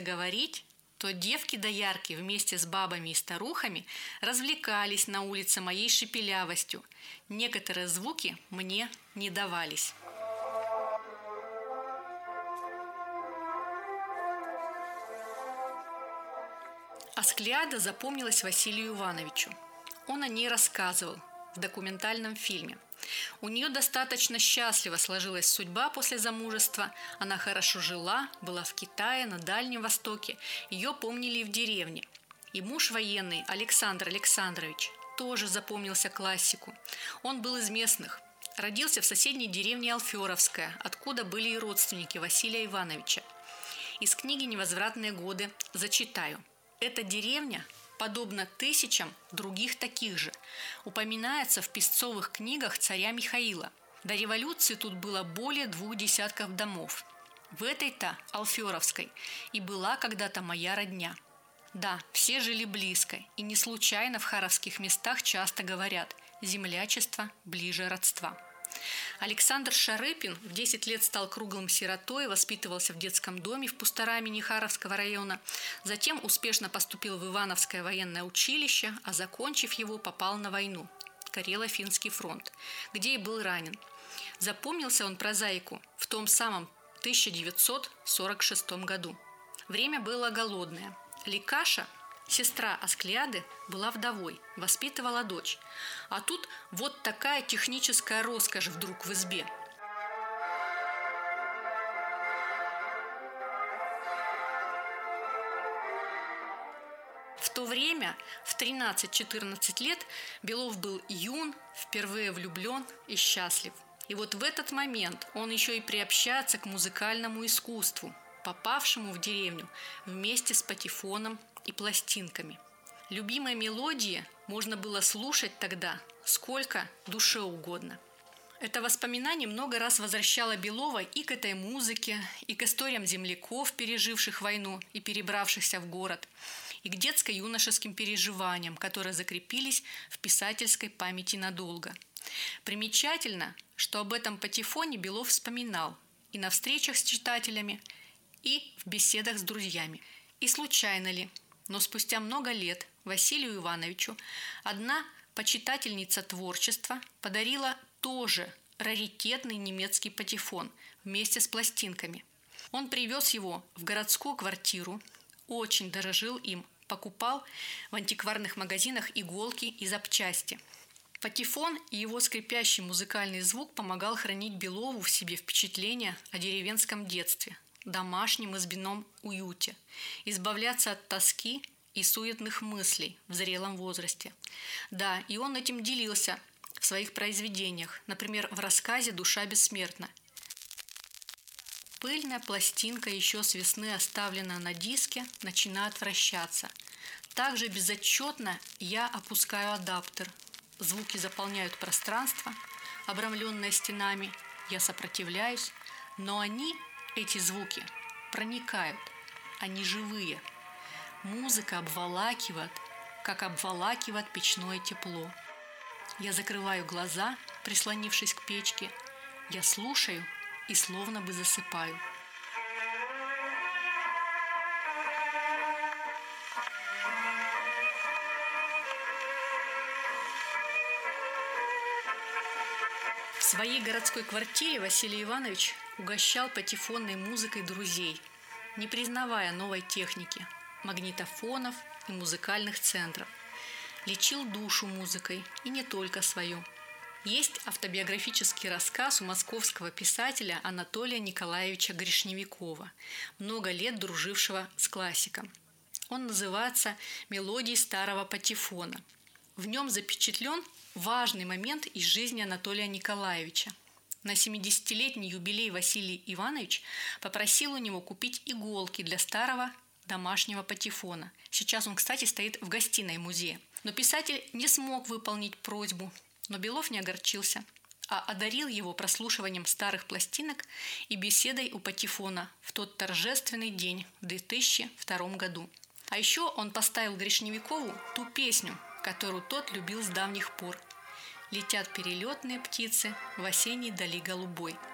заговорить, то девки-доярки вместе с бабами и старухами развлекались на улице моей шепелявостью. Некоторые звуки мне не давались. Асклеада запомнилась Василию Ивановичу. Он о ней рассказывал в документальном фильме. У нее достаточно счастливо сложилась судьба после замужества. Она хорошо жила, была в Китае, на Дальнем Востоке. Ее помнили и в деревне. И муж военный Александр Александрович тоже запомнился классику. Он был из местных. Родился в соседней деревне Алферовская, откуда были и родственники Василия Ивановича. Из книги «Невозвратные годы» зачитаю. Эта деревня, подобно тысячам других таких же, упоминается в песцовых книгах царя Михаила. До революции тут было более 2 десятков домов. В этой-то, Алферовской, и была когда-то моя родня. Да, все жили близко, и не случайно в харовских местах часто говорят «землячество ближе родства». Александр Шарыпин в 10 лет стал круглым сиротой, воспитывался в детском доме в Пустарамине Харовского района. Затем успешно поступил в Ивановское военное училище, а закончив его, попал на войну – Карело-Финский фронт, где и был ранен. Запомнился он прозаику в том самом 1946 году. Время было голодное. Ликаша, сестра Асклеады, была вдовой, воспитывала дочь. А тут вот такая техническая роскошь вдруг в избе. В то время, в 13-14 лет, Белов был юн, впервые влюблен и счастлив. И вот в этот момент он еще и приобщается к музыкальному искусству, попавшему в деревню вместе с патефоном и пластинками. Любимые мелодии можно было слушать тогда сколько душе угодно. Это воспоминание много раз возвращало Белова и к этой музыке, и к историям земляков, переживших войну и перебравшихся в город, и к детско-юношеским переживаниям, которые закрепились в писательской памяти надолго. Примечательно, что об этом патефоне Белов вспоминал и на встречах с читателями, и в беседах с друзьями. И случайно ли, но спустя много лет Василию Ивановичу одна почитательница творчества подарила тоже раритетный немецкий патефон вместе с пластинками. Он привез его в городскую квартиру, очень дорожил им, покупал в антикварных магазинах иголки и запчасти. Патефон и его скрипящий музыкальный звук помогал хранить Белову в себе впечатление о деревенском детстве, домашнем избенном уюте, избавляться от тоски и суетных мыслей в зрелом возрасте. Да, и он этим делился в своих произведениях, например, в рассказе «Душа бессмертна». Пыльная пластинка, еще с весны оставленная на диске, начинает вращаться. Также безотчетно я опускаю адаптер. Звуки заполняют пространство, обрамленное стенами. Я сопротивляюсь, но они, эти звуки, проникают. Они живые. Музыка обволакивает, как обволакивает печное тепло. Я закрываю глаза, прислонившись к печке. Я слушаю и словно бы засыпаю. В своей городской квартире Василий Иванович угощал патефонной музыкой друзей, не признавая новой техники, магнитофонов и музыкальных центров. Лечил душу музыкой, и не только свою. Есть автобиографический рассказ у московского писателя Анатолия Николаевича Гришневикова, много лет дружившего с классиком. Он называется «Мелодии старого патефона». В нем запечатлен важный момент из жизни Анатолия Николаевича. На 70-летний юбилей Василий Иванович попросил у него купить иголки для старого домашнего патефона. Сейчас он, кстати, стоит в гостиной музея. Но писатель не смог выполнить просьбу. Но Белов не огорчился, а одарил его прослушиванием старых пластинок и беседой у патефона в тот торжественный день в 2002 году. А еще он поставил Гришневикову ту песню, которую тот любил с давних пор. «Летят перелетные птицы в осенней дали голубой».